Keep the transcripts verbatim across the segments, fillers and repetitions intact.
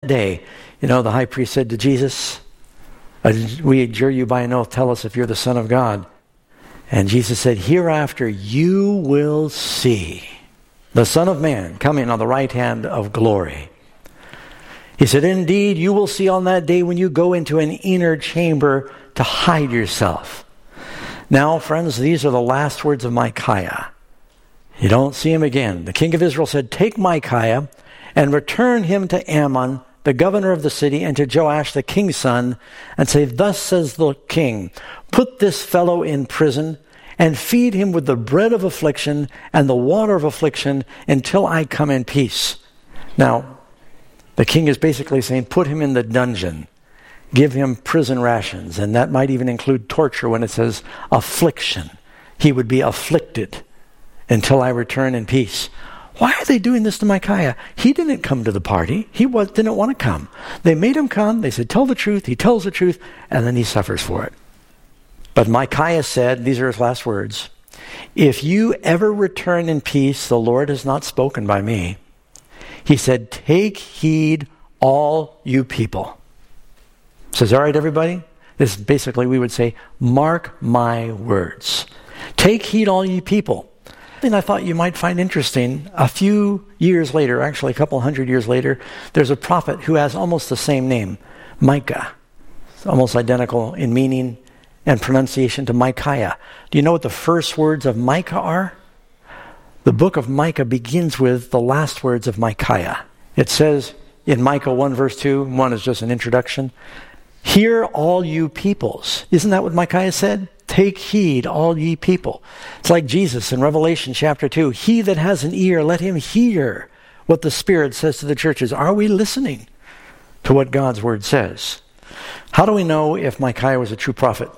day, you know, the high priest said to Jesus, we adjure you by an oath, tell us if you're the Son of God. And Jesus said, hereafter you will see the Son of Man coming on the right hand of glory. He said, indeed, you will see on that day when you go into an inner chamber to hide yourself. Now, friends, these are the last words of Micaiah. You don't see him again. The king of Israel said, take Micaiah and return him to Ammon, the governor of the city, and to Joash, the king's son, and say, thus says the king, put this fellow in prison and feed him with the bread of affliction and the water of affliction until I come in peace. Now, the king is basically saying, put him in the dungeon. Give him prison rations. And that might even include torture when it says affliction. He would be afflicted until I return in peace. Why are they doing this to Micaiah? He didn't come to the party. He was, didn't want to come. They made him come. They said, tell the truth. He tells the truth, and then he suffers for it. But Micaiah said, these are his last words, if you ever return in peace, the Lord has not spoken by me. He said, take heed, all you people. Says, all right, everybody? This basically, we would say, mark my words. Take heed, all ye people. And I thought you might find interesting, a few years later, actually a couple hundred years later, there's a prophet who has almost the same name, Micah. It's almost identical in meaning and pronunciation to Micaiah. Do you know what the first words of Micah are? The book of Micah begins with the last words of Micaiah. It says in Micah one verse two, one is just an introduction, hear all you peoples. Isn't that what Micaiah said? Take heed, all ye people. It's like Jesus in Revelation chapter two. He that has an ear, let him hear what the Spirit says to the churches. Are we listening to what God's word says? How do we know if Micaiah was a true prophet?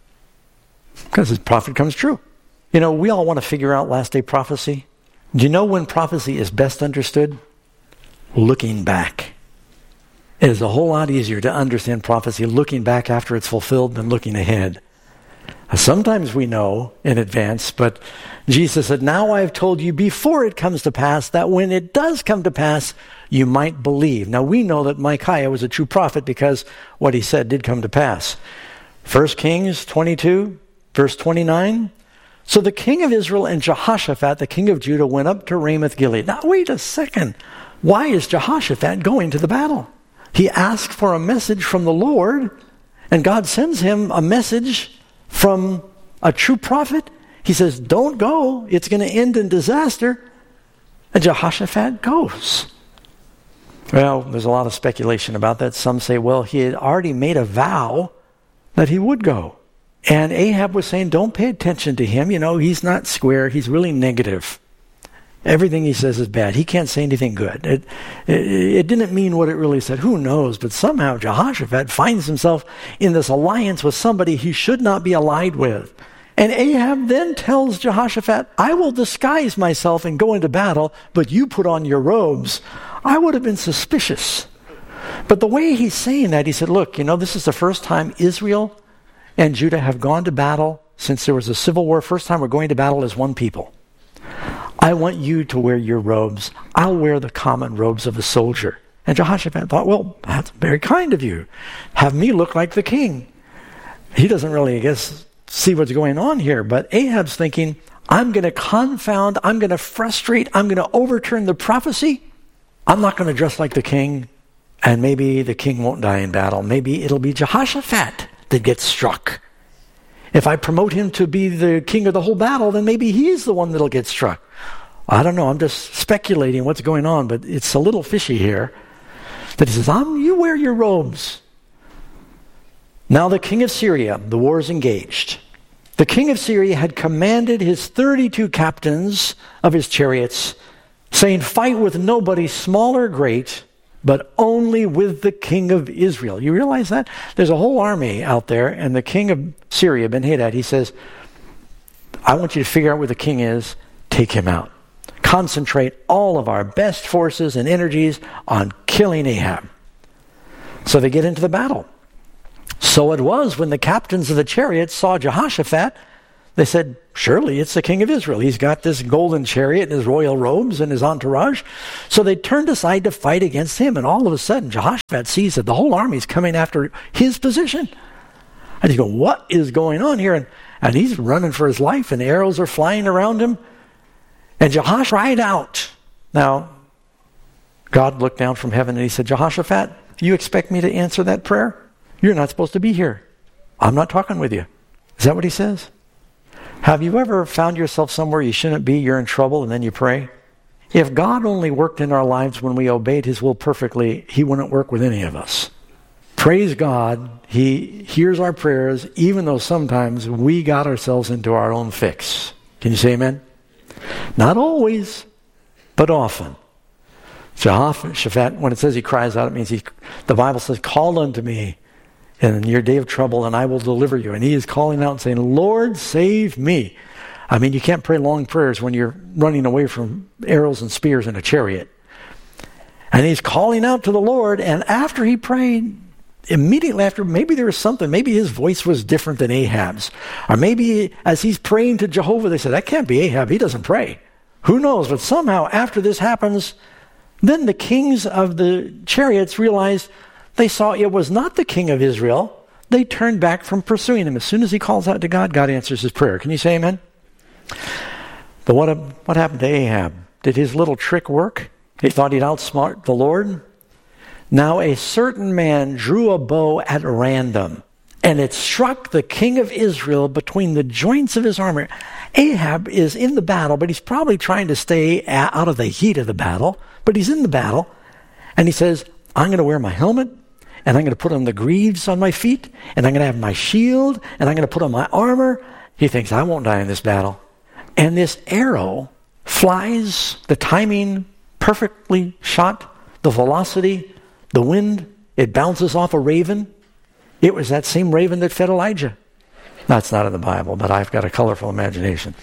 Because his prophet comes true. You know, we all want to figure out last day prophecy. Do you know when prophecy is best understood? Looking back. It is a whole lot easier to understand prophecy looking back after it's fulfilled than looking ahead. Sometimes we know in advance, but Jesus said, now I have told you before it comes to pass, that when it does come to pass, you might believe. Now we know that Micaiah was a true prophet because what he said did come to pass. First Kings twenty-two, verse twenty-nine. So the king of Israel and Jehoshaphat, the king of Judah, went up to Ramoth Gilead. Now wait a second. Why is Jehoshaphat going to the battle? He asked for a message from the Lord, and God sends him a message from a true prophet. He says, don't go. It's going to end in disaster. And Jehoshaphat goes. Well, there's a lot of speculation about that. Some say, well, he had already made a vow that he would go. And Ahab was saying, don't pay attention to him. You know, he's not square. He's really negative. Everything he says is bad. He can't say anything good. It, it, it didn't mean what it really said. Who knows? But somehow Jehoshaphat finds himself in this alliance with somebody he should not be allied with. And Ahab then tells Jehoshaphat, I will disguise myself and go into battle, but you put on your robes. I would have been suspicious. But the way he's saying that, he said, look, you know, this is the first time Israel and Judah have gone to battle since there was a civil war. First time we're going to battle as one people. I want you to wear your robes. I'll wear the common robes of a soldier. And Jehoshaphat thought, well, that's very kind of you. Have me look like the king. He doesn't really, I guess, see what's going on here. But Ahab's thinking, I'm going to confound, I'm going to frustrate, I'm going to overturn the prophecy. I'm not going to dress like the king. And maybe the king won't die in battle. Maybe it'll be Jehoshaphat that gets struck. If I promote him to be the king of the whole battle, then maybe he's the one that'll get struck. I don't know. I'm just speculating what's going on, but it's a little fishy here. That he says, I'm, you wear your robes. Now the king of Syria, the war is engaged. The king of Syria had commanded his thirty-two captains of his chariots, saying, fight with nobody, small or great, but only with the king of Israel. You realize that? There's a whole army out there, and the king of Syria, Ben-Hadad, he says, I want you to figure out where the king is, take him out. Concentrate all of our best forces and energies on killing Ahab. So they get into the battle. So it was when the captains of the chariots saw Jehoshaphat They said, surely it's the king of Israel. He's got this golden chariot and his royal robes and his entourage. So they turned aside to fight against him. And all of a sudden, Jehoshaphat sees that the whole army is coming after his position. And he's going, what is going on here? And, and he's running for his life, and arrows are flying around him. And Jehoshaphat cried out. Now, God looked down from heaven and he said, Jehoshaphat, you expect me to answer that prayer? You're not supposed to be here. I'm not talking with you. Is that what he says? Have you ever found yourself somewhere you shouldn't be, you're in trouble, and then you pray? If God only worked in our lives when we obeyed his will perfectly, he wouldn't work with any of us. Praise God, he hears our prayers, even though sometimes we got ourselves into our own fix. Can you say amen? Not always, but often. Jehoshaphat, when it says he cries out, it means he, the Bible says, call unto me in your day of trouble, and I will deliver you. And he is calling out and saying, Lord, save me. I mean, you can't pray long prayers when you're running away from arrows and spears in a chariot. And he's calling out to the Lord, and after he prayed, immediately after, maybe there was something, maybe his voice was different than Ahab's. Or maybe as he's praying to Jehovah, they said, that can't be Ahab, he doesn't pray. Who knows? But somehow after this happens, then the kings of the chariots realized they saw it was not the king of Israel. They turned back from pursuing him. As soon as he calls out to God, God answers his prayer. Can you say amen? But what, what happened to Ahab? Did his little trick work? He thought he'd outsmart the Lord? Now a certain man drew a bow at random, and it struck the king of Israel between the joints of his armor. Ahab is in the battle, but he's probably trying to stay out of the heat of the battle, but he's in the battle, and he says, I'm going to wear my helmet, and I'm going to put on the greaves on my feet, and I'm going to have my shield, and I'm going to put on my armor. He thinks, I won't die in this battle. And this arrow flies, the timing perfectly shot, the velocity, the wind, it bounces off a raven. It was that same raven that fed Elijah. That's not in the Bible, but I've got a colorful imagination.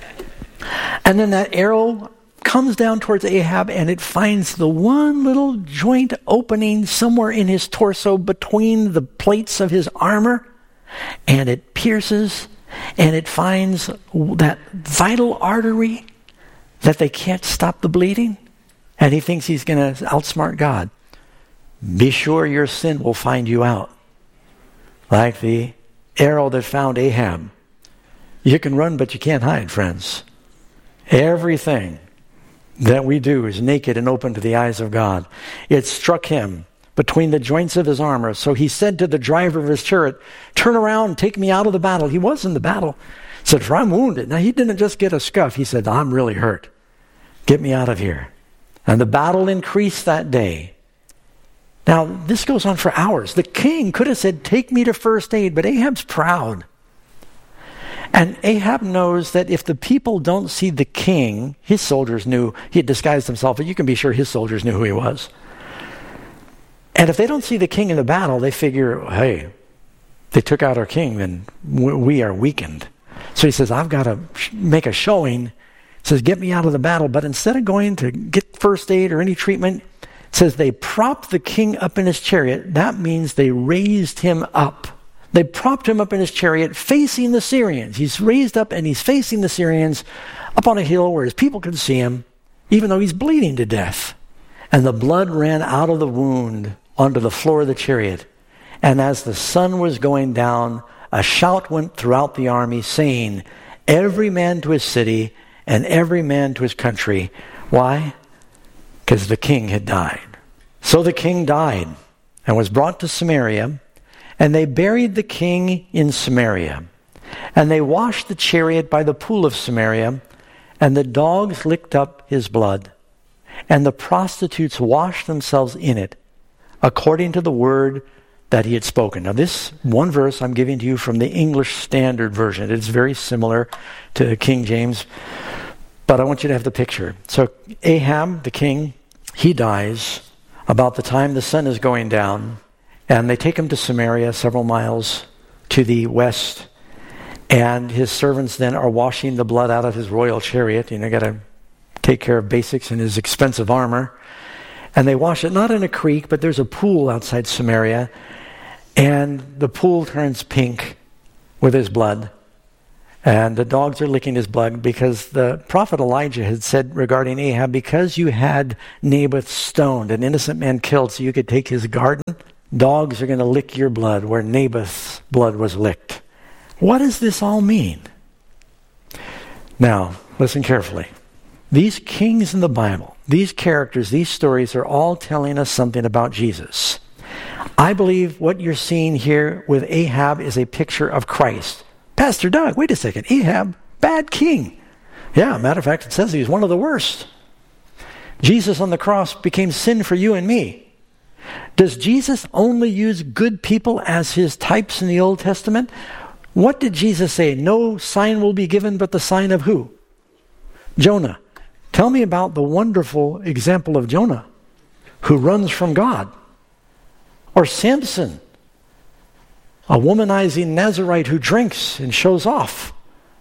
And then that arrow comes down towards Ahab, and it finds the one little joint opening somewhere in his torso between the plates of his armor, and it pierces, and it finds that vital artery that they can't stop the bleeding, and he thinks he's going to outsmart God. Be sure your sin will find you out. Like the arrow that found Ahab. You can run, but you can't hide, friends. Everything that we do is naked and open to the eyes of God. It struck him between the joints of his armor. So he said to the driver of his chariot, turn around and take me out of the battle. He was in the battle. He said, for I'm wounded. Now he didn't just get a scuff. He said, I'm really hurt. Get me out of here. And the battle increased that day. Now, this goes on for hours. The king could have said, take me to first aid, but Ahab's proud. And Ahab knows that if the people don't see the king, his soldiers knew, he had disguised himself, but you can be sure his soldiers knew who he was. And if they don't see the king in the battle, they figure, hey, they took out our king, then we are weakened. So he says, I've got to make a showing. He says, get me out of the battle. But instead of going to get first aid or any treatment, it says they propped the king up in his chariot. That means they raised him up. They propped him up in his chariot facing the Syrians. He's raised up and he's facing the Syrians up on a hill where his people can see him, even though he's bleeding to death. And the blood ran out of the wound onto the floor of the chariot. And as the sun was going down, a shout went throughout the army saying, every man to his city and every man to his country. Why? Because the king had died. So the king died and was brought to Samaria. And they buried the king in Samaria. And they washed the chariot by the pool of Samaria, and the dogs licked up his blood. And the prostitutes washed themselves in it, according to the word that he had spoken. Now this one verse I'm giving to you from the English Standard Version. It's very similar to King James, but I want you to have the picture. So Ahab, the king, he dies about the time the sun is going down. And they take him to Samaria, several miles to the west. And his servants then are washing the blood out of his royal chariot. You know, got to take care of basics in his expensive armor. And they wash it not in a creek, but there's a pool outside Samaria. And the pool turns pink with his blood. And the dogs are licking his blood because the prophet Elijah had said regarding Ahab, because you had Naboth stoned, an innocent man killed so you could take his garden, dogs are going to lick your blood where Naboth's blood was licked. What does this all mean? Now, listen carefully. These kings in the Bible, these characters, these stories are all telling us something about Jesus. I believe what you're seeing here with Ahab is a picture of Christ. Pastor Doug, wait a second. Ahab, bad king. Yeah, matter of fact, it says he's one of the worst. Jesus on the cross became sin for you and me. Does Jesus only use good people as his types in the Old Testament? What did Jesus say? No sign will be given but the sign of who? Jonah. Tell me about the wonderful example of Jonah, who runs from God. Or Samson, a womanizing Nazarite who drinks and shows off.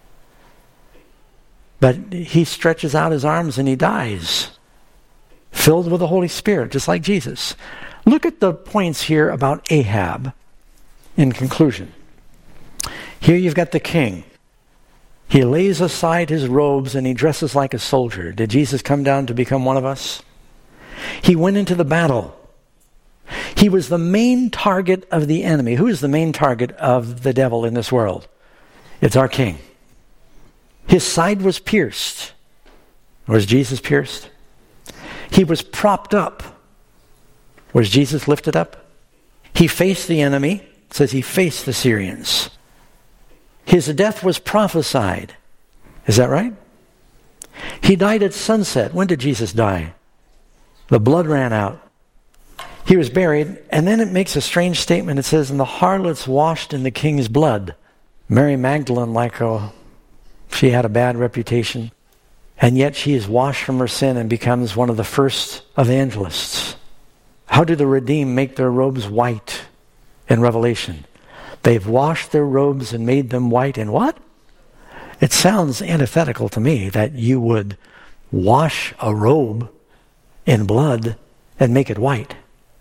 But he stretches out his arms and he dies, filled with the Holy Spirit, just like Jesus. Look at the points here about Ahab in conclusion. Here you've got the king. He lays aside his robes and he dresses like a soldier. Did Jesus come down to become one of us? He went into the battle. He was the main target of the enemy. Who is the main target of the devil in this world? It's our king. His side was pierced. Was Jesus pierced? He was propped up. Was Jesus lifted up? He faced the enemy. It says he faced the Syrians. His death was prophesied. Is that right? He died at sunset. When did Jesus die? The blood ran out. He was buried, and then it makes a strange statement. It says, and the harlots washed in the king's blood. Mary Magdalene, like a, she had a bad reputation, and yet she is washed from her sin and becomes one of the first evangelists. How do the redeemed make their robes white in Revelation? They've washed their robes and made them white in what? It sounds antithetical to me that you would wash a robe in blood and make it white.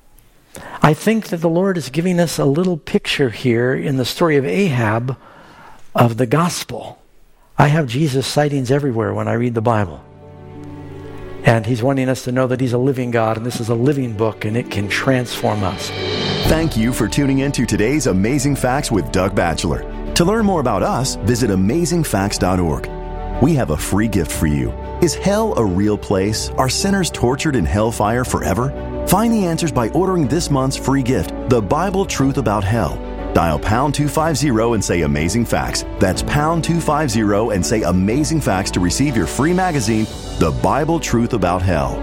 I think that the Lord is giving us a little picture here in the story of Ahab of the gospel. I have Jesus sightings everywhere when I read the Bible. And he's wanting us to know that he's a living God, and this is a living book, and it can transform us. Thank you for tuning in to today's Amazing Facts with Doug Batchelor. To learn more about us, visit amazing facts dot org. We have a free gift for you. Is hell a real place? Are sinners tortured in hellfire forever? Find the answers by ordering this month's free gift, The Bible Truth About Hell. Dial pound two fifty and say Amazing Facts. That's pound two fifty and say Amazing Facts to receive your free magazine, The Bible Truth About Hell.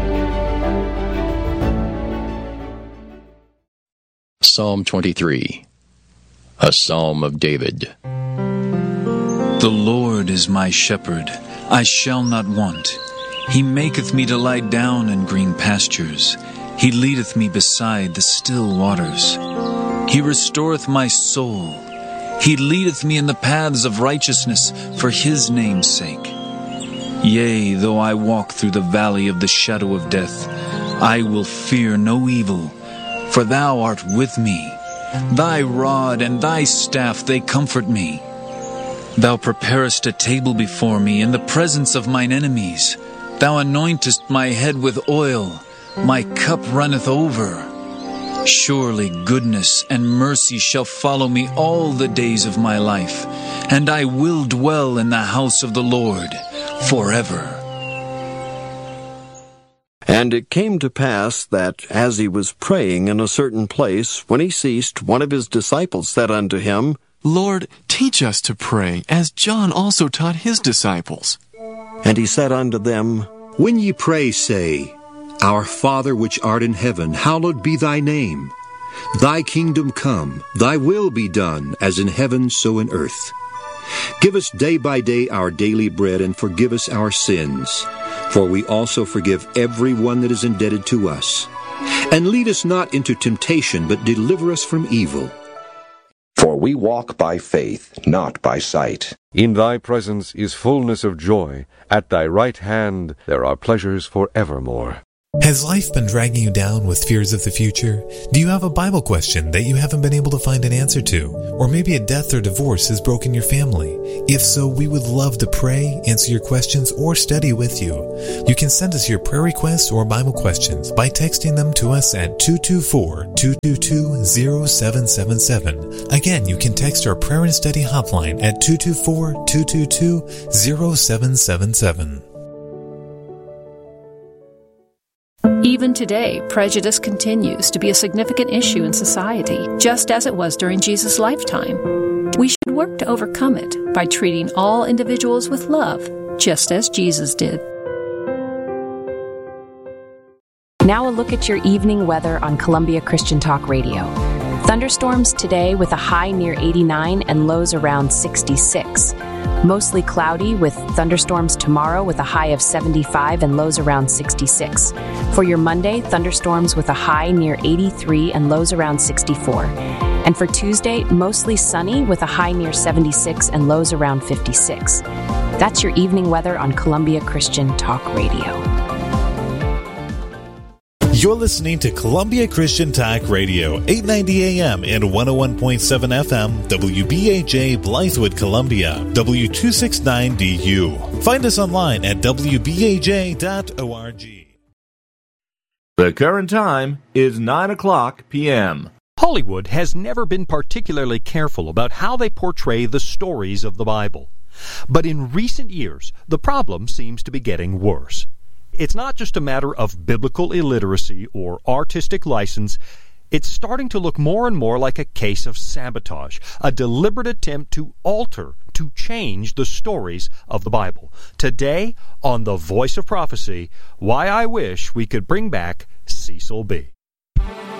Psalm twenty-three, a Psalm of David. The Lord is my shepherd, I shall not want. He maketh me to lie down in green pastures. He leadeth me beside the still waters. He restoreth my soul. He leadeth me in the paths of righteousness for his name's sake. Yea, though I walk through the valley of the shadow of death, I will fear no evil, for thou art with me. Thy rod and thy staff, they comfort me. Thou preparest a table before me in the presence of mine enemies. Thou anointest my head with oil. My cup runneth over. Surely goodness and mercy shall follow me all the days of my life, and I will dwell in the house of the Lord forever. And it came to pass that, as he was praying in a certain place, when he ceased, one of his disciples said unto him, Lord, teach us to pray, as John also taught his disciples. And he said unto them, When ye pray, say, Our Father which art in heaven, hallowed be thy name. Thy kingdom come, thy will be done, as in heaven so in earth. Give us day by day our daily bread, and forgive us our sins, for we also forgive every one that is indebted to us. And lead us not into temptation, but deliver us from evil. For we walk by faith, not by sight. In thy presence is fullness of joy. At thy right hand there are pleasures for evermore. Has life been dragging you down with fears of the future? Do you have a Bible question that you haven't been able to find an answer to? Or maybe a death or divorce has broken your family? If so, we would love to pray, answer your questions, or study with you. You can send us your prayer requests or Bible questions by texting them to us at two two four, two two two, zero seven seven seven. Again, you can text our prayer and study hotline at two two four, two two two, zero seven seven seven. Even today, prejudice continues to be a significant issue in society, just as it was during Jesus' lifetime. We should work to overcome it by treating all individuals with love, just as Jesus did. Now a look at your evening weather on Columbia Christian Talk Radio. Thunderstorms today with a high near eighty-nine and lows around sixty-six. Mostly cloudy with thunderstorms tomorrow with a high of seventy-five and lows around sixty-six. For your Monday, thunderstorms with a high near eighty-three and lows around sixty-four. And for Tuesday, mostly sunny with a high near seventy-six and lows around fifty-six. That's your evening weather on Columbia Christian Talk Radio. You're listening to Columbia Christian Talk Radio, eight ninety A M and one oh one point seven F M, W B A J Blythewood, Columbia, W two sixty-nine D U. Find us online at w b a j dot org. The current time is nine o'clock p m Hollywood has never been particularly careful about how they portray the stories of the Bible. But in recent years, the problem seems to be getting worse. It's not just a matter of biblical illiteracy or artistic license. It's starting to look more and more like a case of sabotage, a deliberate attempt to alter, to change the stories of the Bible. Today, on The Voice of Prophecy, why I wish we could bring back Cecil B.